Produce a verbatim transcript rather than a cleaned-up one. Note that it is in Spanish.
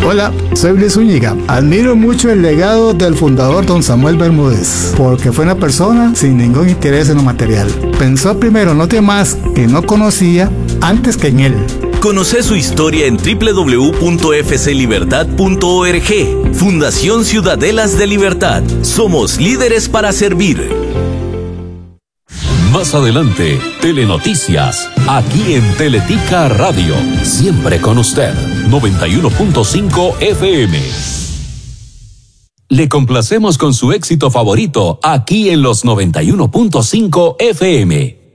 Hola, soy Luis Zúñiga. Admiro mucho el legado del fundador don Samuel Bermúdez, porque fue una persona sin ningún interés en lo material. Pensó primero en los demás que no conocía antes que en él. Conoce su historia en doble u doble u doble u punto f c libertad punto org. Fundación Ciudadelas de Libertad. Somos líderes para servir. Más adelante, Telenoticias, aquí en Teletica Radio. Siempre con usted, noventa y uno punto cinco F M. Le complacemos con su éxito favorito, aquí en los noventa y uno punto cinco F M.